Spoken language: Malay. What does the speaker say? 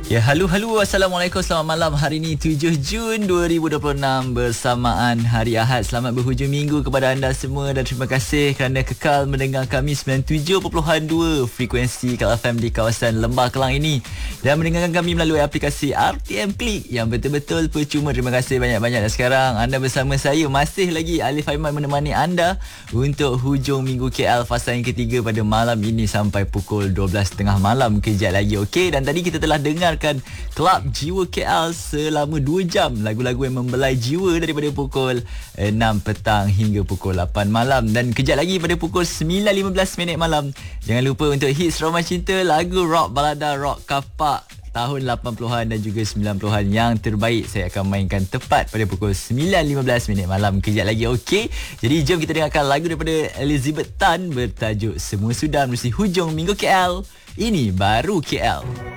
Ya, halo. Assalamualaikum. Selamat malam. Hari ini 7 Jun 2026 bersamaan Hari Ahad. Selamat berhujung minggu kepada anda semua dan terima kasih kerana kekal mendengar kami 97.2 frekuensi KL FM di kawasan Lembah Kelang ini dan mendengarkan kami melalui aplikasi RTM Klik yang betul-betul percuma. Terima kasih banyak-banyak. Dan sekarang anda bersama saya masih lagi Alif Aiman menemani anda untuk hujung minggu KL fasa yang ketiga pada malam ini sampai pukul 12.30 malam kejap lagi. Okey, dan tadi kita telah dengar Kelab Jiwa KL selama 2 jam lagu-lagu yang membelai jiwa daripada pukul 6 petang hingga pukul 8 malam. Dan kejap lagi pada pukul 9.15 malam, jangan lupa untuk hits Romance Cinta, lagu rock balada, rock kapak tahun 80-an dan juga 90-an yang terbaik saya akan mainkan tepat pada pukul 9.15 malam kejap lagi. Okey, jadi jom kita dengarkan lagu daripada Elizabeth Tan bertajuk Semua Sudah menerusi hujung minggu KL. Ini baru KL.